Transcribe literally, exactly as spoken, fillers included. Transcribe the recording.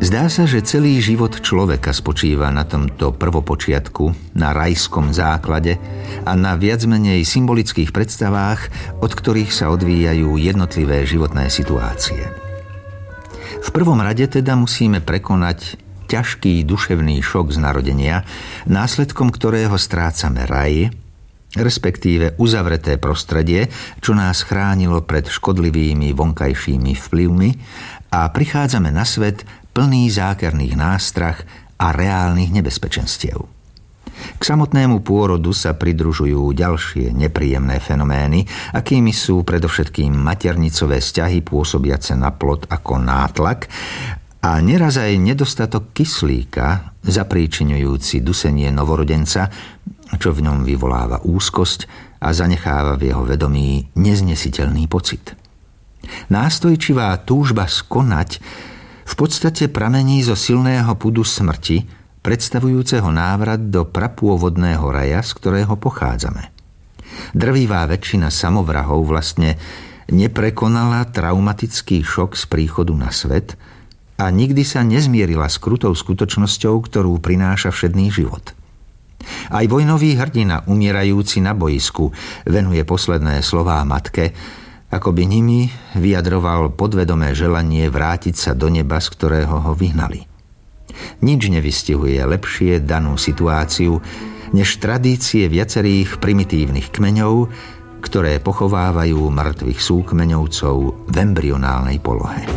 Zdá sa, že celý život človeka spočíva na tomto prvopočiatku, na rajskom základe a na viac menej symbolických predstavách, od ktorých sa odvíjajú jednotlivé životné situácie. V prvom rade teda musíme prekonať ťažký duševný šok z narodenia, následkom ktorého strácame raj, respektíve uzavreté prostredie, čo nás chránilo pred škodlivými vonkajšími vplyvmi, a prichádzame na svet plný zákerných nástrah a reálnych nebezpečenstiev. K samotnému pôrodu sa pridružujú ďalšie nepríjemné fenomény, akými sú predovšetkým maternicové vzťahy pôsobiace na plod ako nátlak a neraz aj nedostatok kyslíka, zapríčiňujúci dusenie novorodenca, čo v ňom vyvoláva úzkosť a zanecháva v jeho vedomí neznesiteľný pocit. Nástojčivá túžba skonať v podstate pramení zo silného pudu smrti, predstavujúceho návrat do prapôvodného raja, z ktorého pochádzame. Drvivá väčšina samovrahov vlastne neprekonala traumatický šok z príchodu na svet a nikdy sa nezmierila s krutou skutočnosťou, ktorú prináša všedný život. Aj vojnový hrdina, umierajúci na bojisku, venuje posledné slová matke, ako by nimi vyjadroval podvedomé želanie vrátiť sa do neba, z ktorého ho vyhnali. Nič nevystihuje lepšie danú situáciu, než tradície viacerých primitívnych kmeňov, ktoré pochovávajú mŕtvych súkmeňovcov v embryonálnej polohe.